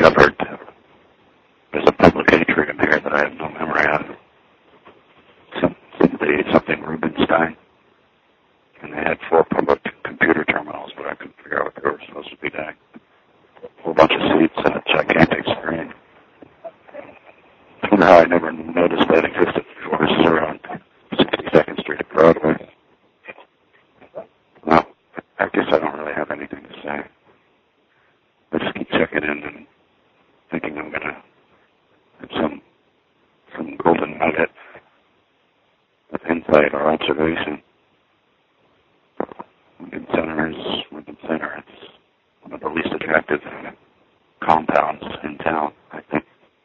discovered there's a public atrium here that I have no memory of. Something Rubinstein. And they had 4 public computer terminals, but I couldn't figure out what they were supposed to be doing. A whole bunch of seats and a gigantic screen. I don't know how I never noticed that existed before. This is around 62nd Street at Broadway. Well, I guess I don't really have anything to say. I just keep checking in and thinking I'm going to have some golden nugget of insight or observation. Lincoln Center, it's one of the least attractive compounds in town, I think.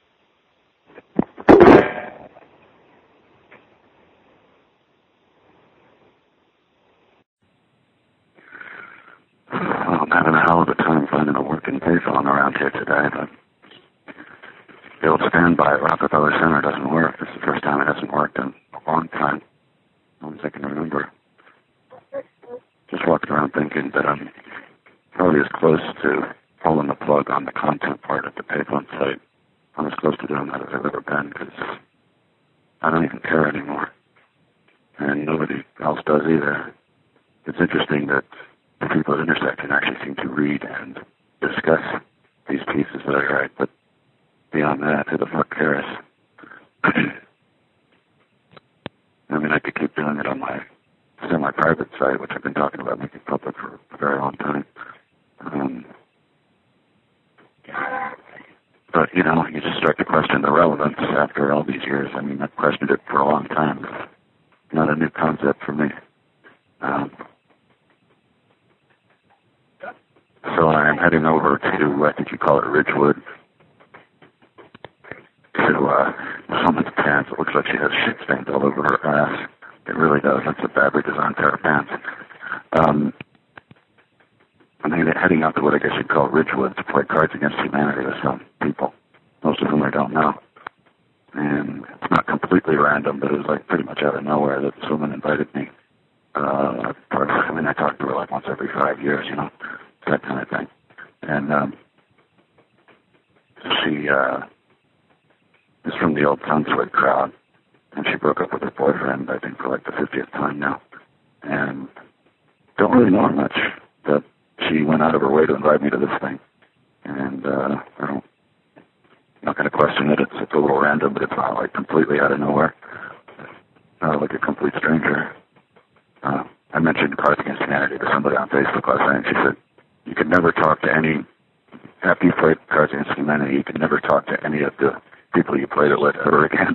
Well, I'm having a hell of a time finding a working payphone around here today, but the old standby at Rockefeller Center doesn't work. It's the first time it hasn't worked in a long time. As I can remember. Just walking around thinking that I'm probably as close to pulling the plug on the content part of the payphone site. I'm as close to doing that as I've ever been because I don't even care anymore. And nobody else does either. It's interesting that the people at Intersection actually seem to read and discuss these pieces that I write, but beyond that, who the fuck cares? I mean, I could keep doing it on my semi-private site, which I've been talking about making public for a very long time. But, you know, you just start to question the relevance after all these years. I mean, I've questioned it for a long time. It's not a new concept for me. So I'm heading over to, I think you call it Ridgewood, to someone's pants. It looks like she has shit stains all over her ass. It really does. That's a badly designed pair of pants. I'm heading out to what I guess you'd call Ridgewood to play Cards Against Humanity with some people, most of whom I don't know. And it's not completely random, but it was like pretty much out of nowhere that this woman invited me. I talk to her like once every 5 years, you know, that kind of thing. And she is from the old Sunswig crowd. And she broke up with her boyfriend, I think, for like the 50th time now. And don't really know her much, but she went out of her way to invite me to this thing. And I'm not going to question it. It's a little random, but it's not like completely out of nowhere. Like a complete stranger. I mentioned Cards Against Humanity to somebody on Facebook last night, and she said, you could never talk to any, after you played Cards Against Humanity, you could never talk to any of the people you played it with ever again.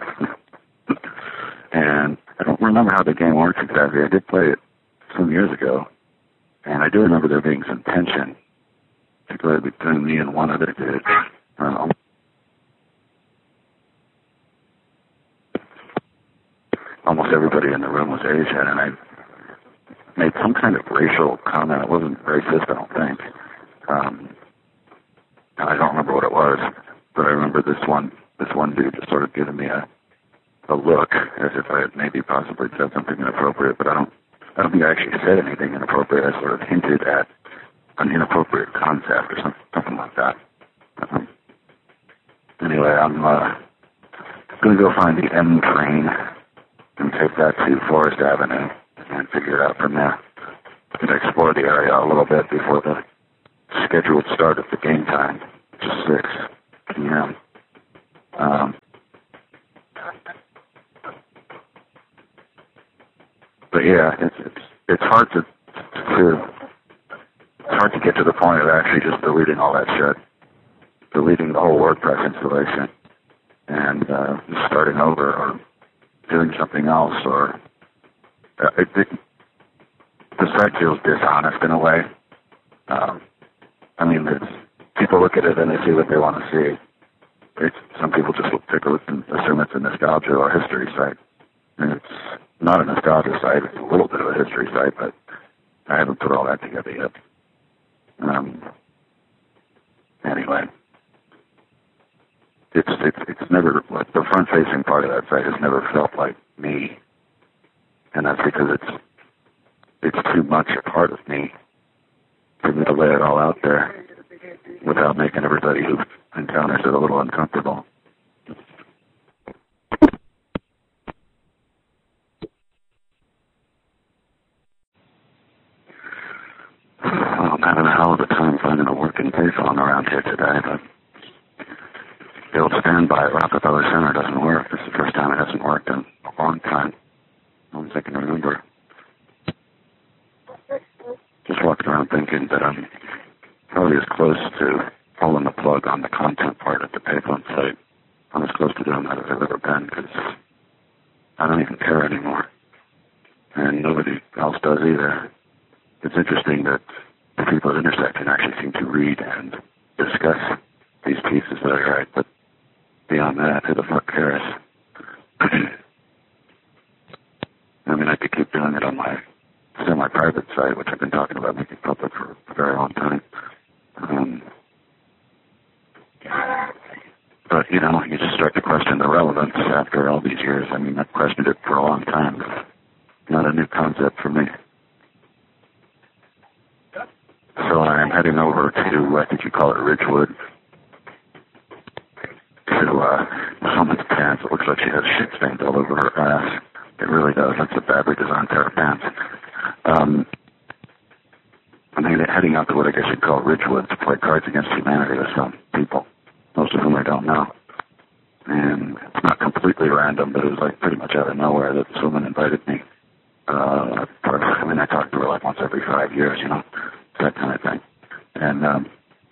And I don't remember how the game works exactly. I did play it some years ago, and I do remember there being some tension, particularly between me and one other dude. Almost everybody in the room was Asian, and I made some kind of racial comment. It wasn't racist, I don't think. And I don't remember what it was, but I remember this one dude just sort of giving me a look as if I had maybe possibly said something inappropriate, but I don't think I actually said anything inappropriate. I sort of hinted at an inappropriate concept or something like that. Anyway, I'm going to go find the M train and take that to Forest Avenue and figure it out from there. And explore the area a little bit before the scheduled start of the game time, which is 6 p.m. But yeah, it's hard to get to the point of actually just deleting all that shit, deleting the whole WordPress installation, and just starting over or doing something else. Or the site feels dishonest in a way. People look at it and they see what they want to see. Some people just take a look and assume it's a nostalgia or history site. And it's not a nostalgia site. It's a little bit of a history site, but I haven't put all that together yet. Anyway, it's never, like, the front-facing part of that site has never felt like me, and that's because it's too much a part of me for me to lay it all out there without making everybody who it a little uncomfortable. Well, I'm having a hell of a time finding a working payphone around here today, but the old standby at Rockefeller Center doesn't work. This is the first time it hasn't worked in a long time. Only I can remember. Just walking around thinking that I'm probably as close to pulling the plug on the content part of the payphone site. I'm as close to doing that as I've ever been, because I don't even care anymore. And nobody else does either. It's interesting that the people at Intersection actually seem to read and discuss these pieces that I write, but beyond that, who the fuck cares? I mean, I could keep doing it on my semi-private site, which I've been talking about making public for a very long time. But, you know, you just start to question the relevance after all these years. I mean, I've questioned it for a long time. It's not a new concept for me. So I'm heading over to, I think you call it Ridgewood, to a woman's pants. It looks like she has shit stains all over her ass. It really does. That's a badly designed pair of pants. I'm heading out to what I guess you'd call Ridgewood to play Cards Against Humanity with some people, most of whom I don't know. And it's not completely random, but it was like pretty much out of nowhere that this woman invited me. I talk to her like once every 5 years, you know, that kind of thing. And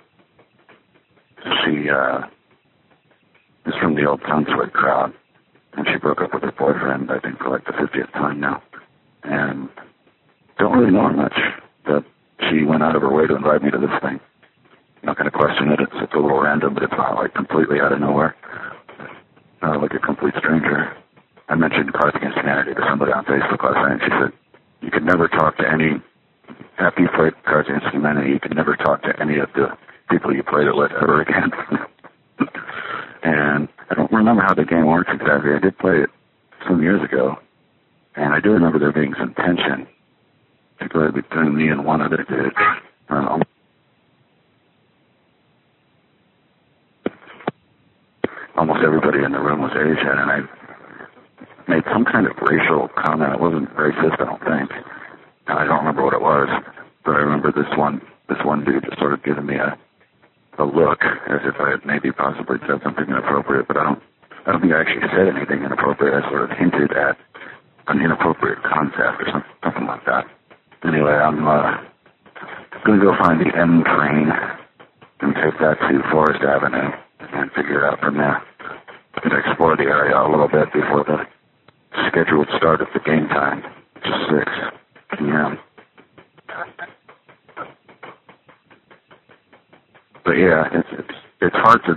she is from the old Townswood crowd, and she broke up with her boyfriend, I think, for like the 50th time now. And don't really know her much, but she went out of her way to invite me to this thing. I'm not going to question it. It's a little random, but it's not like completely out of nowhere, like a complete stranger. I mentioned Cards Against Humanity to somebody on Facebook last night, and she said, you could never talk to any, after you played Cards Against Humanity, you could never talk to any of the people you played it with ever again. And I don't remember how the game works exactly. I did play it some years ago, and I do remember there being some tension, particularly between me and one other dude. Almost everybody in the room was Asian, and I made some kind of racial comment. It wasn't racist, I don't think. And I don't remember what it was, but I remember this one dude just sort of giving me a look as if I had maybe possibly said something inappropriate, but I don't think I actually said anything inappropriate. I sort of hinted at an inappropriate concept or something like that. Anyway, I'm going to go find the M train and take that to Forest Avenue and figure it out from there. And explore the area a little bit before the scheduled start of the game time, which is 6 p.m. But yeah, it's hard to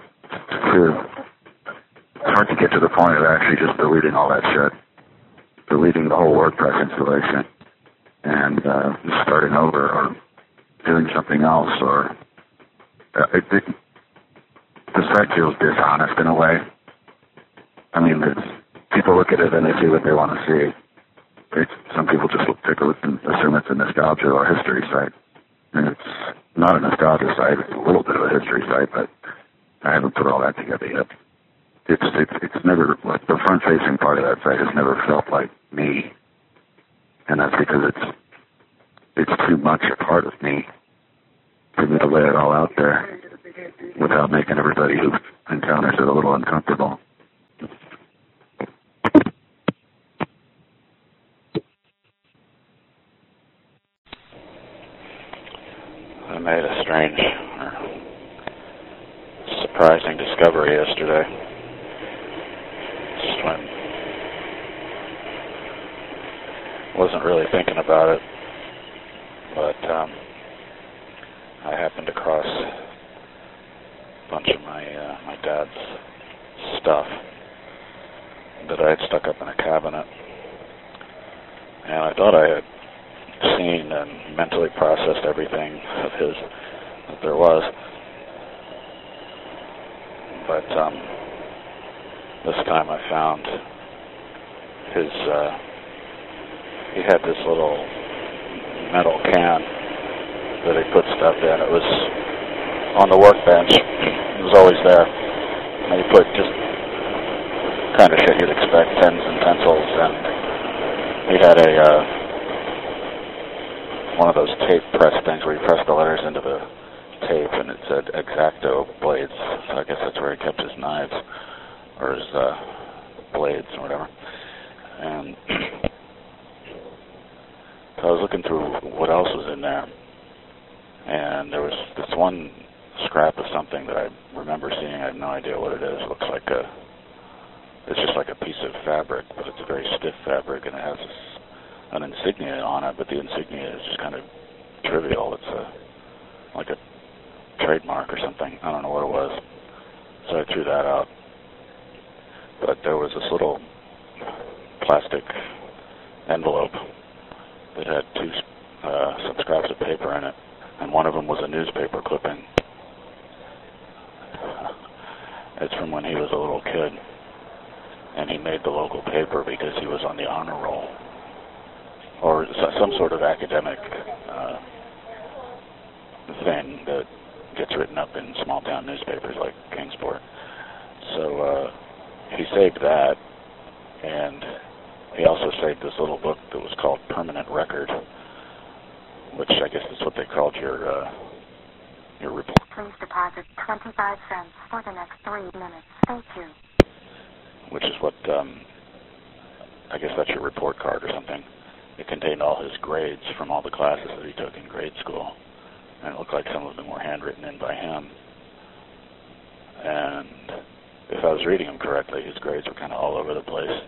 get to the point of actually just deleting all that shit, deleting the whole WordPress installation, and just starting over or doing something else. Or the site feels dishonest in a way. I mean, people look at it and they see what they want to see. Some people just take a look and assume it's a nostalgia or history site. And it's not a nostalgia site. It's a little bit of a history site, but I haven't put all that together yet. It's never, like, the front-facing part of that site has never felt like me. And that's because it's too much a part of me for me to lay it all out there without making everybody who encounters it a little uncomfortable. I made a strange, surprising discovery yesterday. Just when I wasn't really thinking about it, but I happened across a bunch of my dad's stuff that I had stuck up in a cabinet, and I thought I had seen and mentally processed everything of his that there was, but this time I found his he had this little metal can that he put stuff in. It was on the workbench. It was always there, They put just kind of shit you'd expect, pens and pencils, and he had a one of those tape press things where you press the letters into the tape, and it said X-Acto blades. So I guess that's where he kept his knives, or his blades, or whatever. And so I was looking through what else was in there, and there was this one scrap of something that I remember seeing. I have no idea what it is. It looks like it's just like a piece of fabric, but it's a very stiff fabric, and it has an insignia on it, but the insignia is just kind of trivial. It's like a trademark or something. I don't know what it was. So I threw that out. But there was this little plastic envelope that had some scraps of paper in it, and one of them was a newspaper clipping. It's from when he was a little kid, and he made the local paper because he was on the honor roll, or some sort of academic thing that gets written up in small town newspapers like Kingsport. So he saved that, and he also saved this little book that was called Permanent Record, which I guess is what they called your report. Please deposit 25 cents for the next 3 minutes. Thank you. Which is what, I guess that's your report card or something. It contained all his grades from all the classes that he took in grade school. And it looked like some of them were handwritten in by him. And if I was reading them correctly, his grades were kind of all over the place.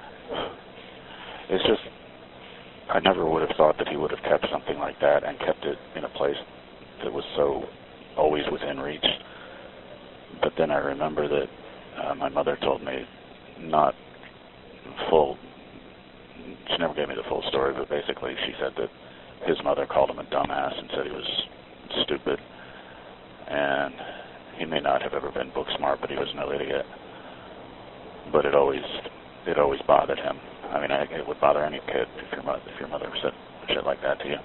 It's just, I never would have thought that he would have kept something like that and kept it in a place that was so always within reach. But then I remember that my mother told me, not full, she never gave me the full story, but basically she said that his mother called him a dumbass and said he was stupid. And he may not have ever been book smart, but he was no idiot. But it always bothered him. I mean, it would bother any kid if your mother said shit like that to you.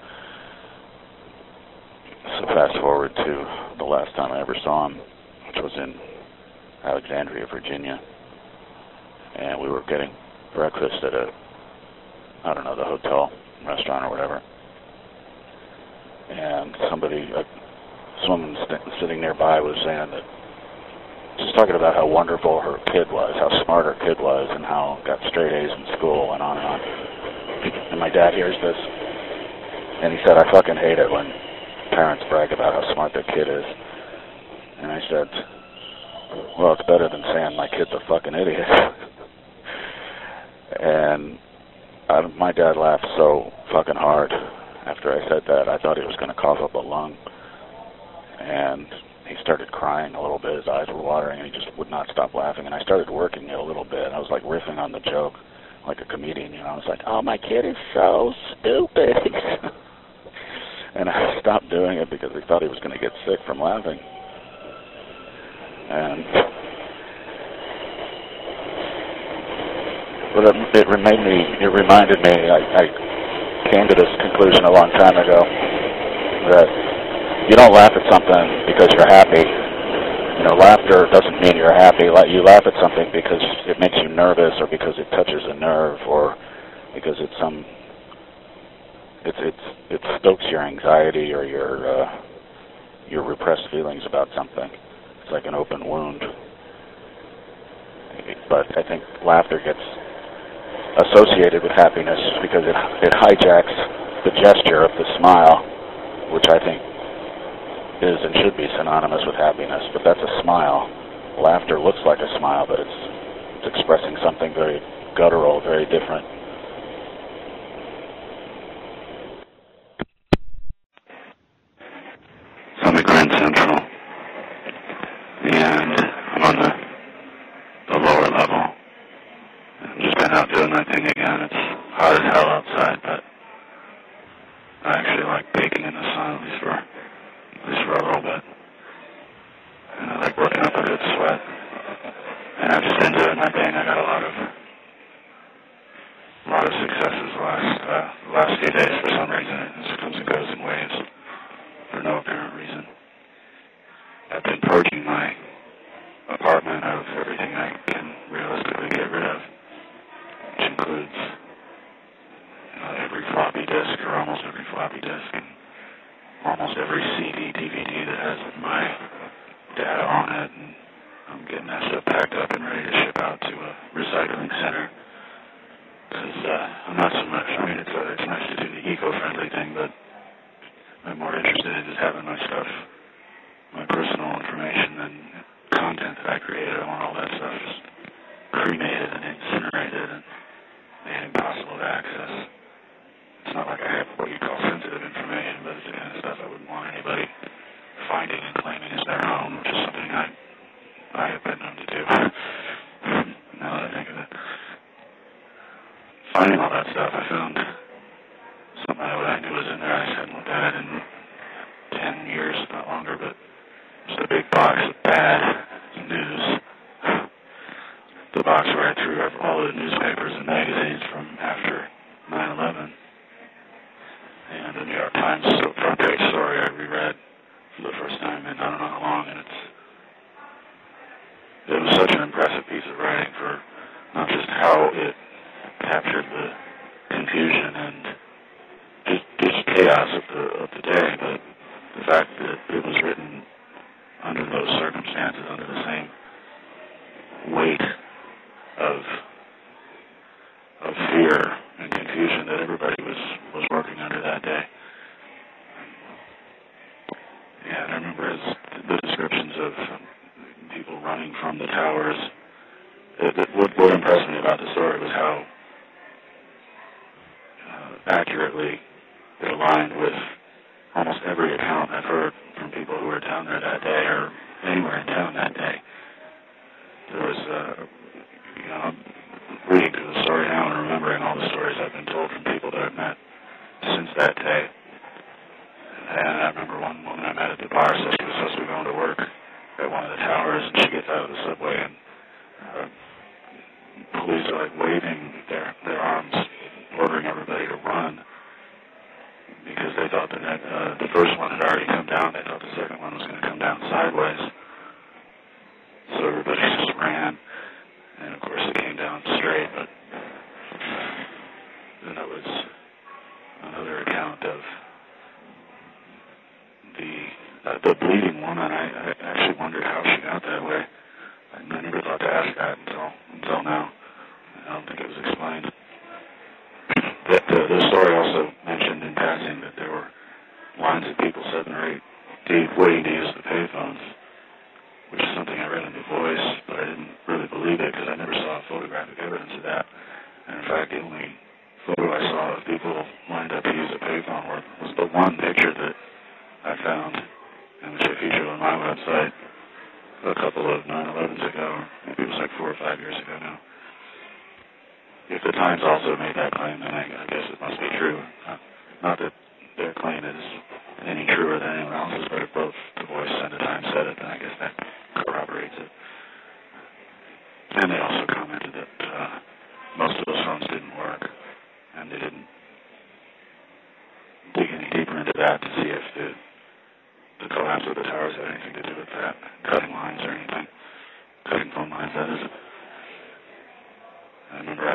So fast forward to the last time I ever saw him, which was in Alexandria, Virginia, and we were getting breakfast at the hotel, restaurant or whatever, and someone sitting nearby was saying that, just talking about how wonderful her kid was, how smart her kid was, and how got straight A's in school, and on and on. And my dad hears this, and he said, I fucking hate it when parents brag about how smart their kid is. And I said, well, it's better than saying my kid's a fucking idiot. And my dad laughed so fucking hard after I said that. I thought he was going to cough up a lung. And he started crying a little bit. His eyes were watering, and he just would not stop laughing. And I started working it a little bit. I was like riffing on the joke like a comedian. You know, I was like, oh, my kid is so stupid. And I stopped doing it because he thought he was going to get sick from laughing. And but it reminded me, I came to this conclusion a long time ago, that you don't laugh at something because you're happy. You know, laughter doesn't mean you're happy. You laugh at something because it makes you nervous, or because it touches a nerve, or because it stokes your anxiety or your repressed feelings about something. It's like an open wound. But I think laughter gets associated with happiness because it hijacks the gesture of the smile, which I think is and should be synonymous with happiness. But that's a smile. Laughter looks like a smile, but it's expressing something very guttural, very different. I'm at Grand Central, and I'm on the lower level. I've just been out doing that thing again. It's hot as hell outside, but I actually like baking in the sun, at least for a little bit. And I like working up a good sweat. And I've just been doing my thing. I got a lot of successes the last few days for some reason. It just comes and goes in waves for no apparent reason. I've been purging my apartment of everything I can realistically get rid of, which includes every floppy disk, or almost every floppy disk, and almost every CD, DVD that has my data on it, and I'm getting that stuff packed up and ready to ship out to a recycling center. Because I'm not so much, I mean, it's nice to do the eco-friendly thing, but I'm more interested in just having my stuff, my personal information and content that I created. I want all that stuff just cremated and incinerated and made impossible to access. It's not like I have what you call sensitive information, but it's the kind of stuff I wouldn't want anybody finding and claiming as their own, which is something I have been known to do. Now that I think of it. Finding all that stuff, I found something that I knew was in there. I just hadn't looked at it in 10 years, not longer, but just a big box of bad news. The box where I threw all the newspapers and magazines from after 9/11. And the New York Times front page story I reread for the first time in I don't know how long, and it was such an impressive piece of writing for not just how it captured the confusion and just chaos of the day, but the fact that it was written under those circumstances, under the same weight of fear and confusion that everybody was working under that day. Yeah, and I remember the descriptions of people running from the towers. What impressed me about the story was how accurately it aligned with almost every account I've heard from people who were down there that day or anywhere in town that day. There was, I'm reading through the story now and remembering all the stories I've been told from people that I've met since that day. And I remember one woman I met at the bar said she was supposed to be going to work at one of the towers, and she gets out of the subway, and police are like waving their arms, ordering everybody to run, because they thought that the first one had already come down. They thought the second one was going to come down sideways. So everybody just ran, and of course it came down straight, but then it was another account of the bleeding woman. I actually wondered how she got that way. I never thought to ask that until now. I don't think it was explained. The story also mentioned in passing that there were lines of people 7 or 8 deep waiting to use the payphones, which is something I read in The Voice, but I didn't really believe it because I never saw photographic evidence of that. And in fact, the only photo I saw of people lined up to use a payphone was the one picture that I found, and which I featured on my website a couple of 9/11s ago. Maybe it was like 4 or 5 years ago now. If the Times also made that claim, then I guess it must be true. Not that their claim is any truer than anyone else's, but if both The Voice and the Times said it, then I guess that corroborates it. And they also commented that most of those phones didn't work, and they didn't dig any deeper into that to see if the collapse of the towers had anything to do with that, cutting lines or anything, cutting phone lines, that is. I remember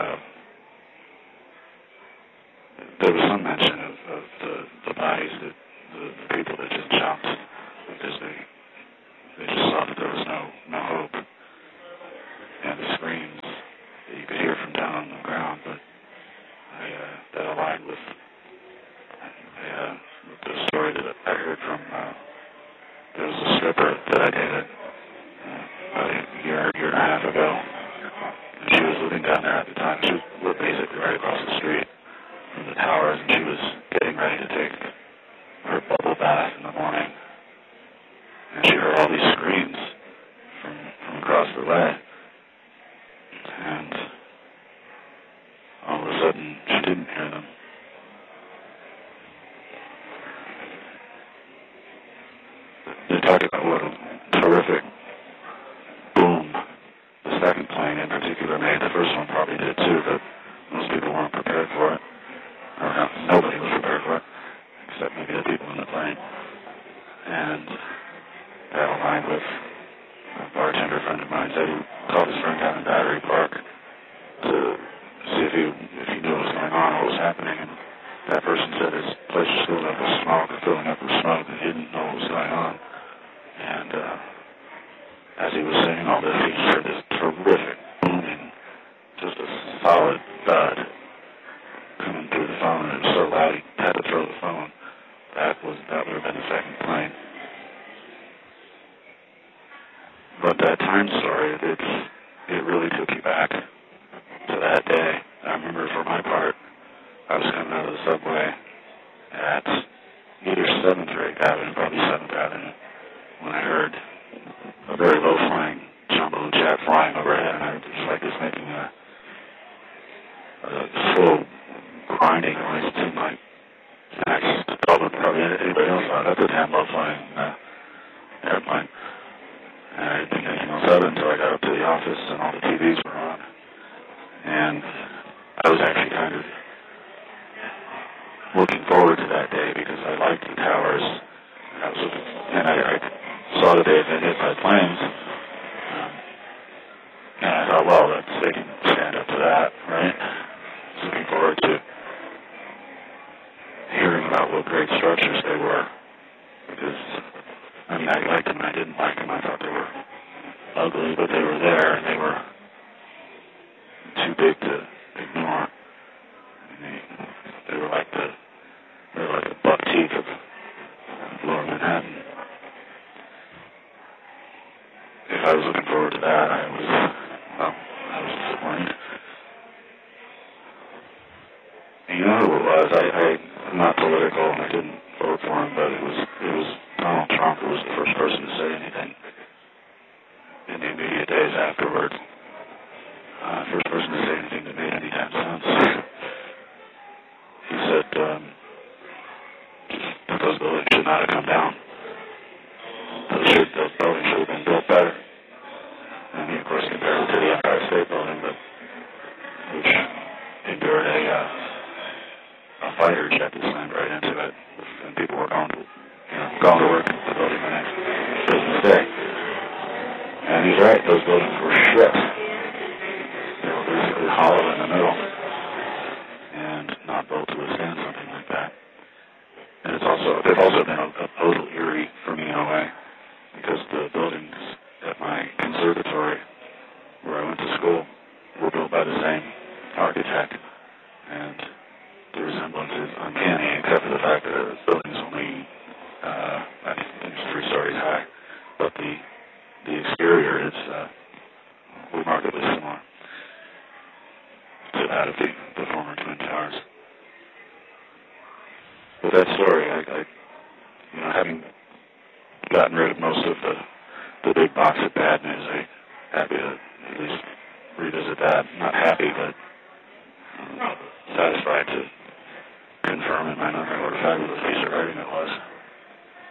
there was some mention of the bodies, the people that just jumped because they just saw that there was no hope, and the screams that you could hear from down on the ground, but that aligned with the story that I heard from, there was a stripper that I dated about a year and a half ago, and she was living down there at the time. She was basically right across the street from the towers, and she was getting ready to take her bubble bath in the morning, and she heard all these screams from across the way, and all of a sudden she didn't hear them. They talked about what a terrific boom the second plane in particular made. The first one probably did too, but most people weren't prepared for it. Or nobody was prepared for it, except maybe the people in the plane. And that aligned with a bartender friend of mine said he called his friend down in Battery Park to see if he knew what was going on, what was happening, and that person said his place was filling up with smoke, and he didn't know what was going on. And as he was saying all this, he heard this terrific booming, just a solid thud coming through the phone, and it was so loud he had to throw the phone. That would have been the second plane. But that time story, it really took you back to that day. I remember for my part, I was coming out of the subway at either 7th or 8th Avenue, probably 7th Avenue, when I heard a very low-flying jumbo jet flying overhead, and I was just like this making a slow grinding noise. It seemed like probably anybody else thought that's a damn low-flying airplane. And I didn't think anything else of it until I got up to the office and all the TVs were on. And I was actually kind of looking forward to that day because I liked the towers. And I saw that they had been hit by planes. And I thought, well, they can stand up to that, right? I was looking forward to hearing about what great structures they were. Because, I mean, I liked them and I didn't like them. I thought they were ugly, but they were there and they were too big to ignore. They were like the buck teeth of Lower Manhattan. If I was looking forward to that, I was disappointed. And you know who it was? I'm not political and I didn't vote for him, but it was Donald Trump who was the first person to say anything in the immediate days afterward. First person to say anything that made any damn sense. He said that those buildings should not have come down. Those buildings should have been built better. And he, of course, compared it to the Empire State Building, which endured a fighter jet that slammed right into it, and people were going to work at the building the next business day. And he's right; those buildings were shit. They were basically hollow in the middle, and not built to withstand something like that. And they've also been a little eerie for me in a way, because the buildings at my conservatory, where I went to school, were built by the same architect, and the resemblance is uncanny, except for the fact that the building's only, I think it's 3 stories high, but the exterior is remarkably similar to that of the former Twin Towers. With that story, I having gotten rid of most of the big box of bad news, I'm happy to at least revisit that. Not happy, but satisfied to confirm in my memory what a fabulous piece of writing it was.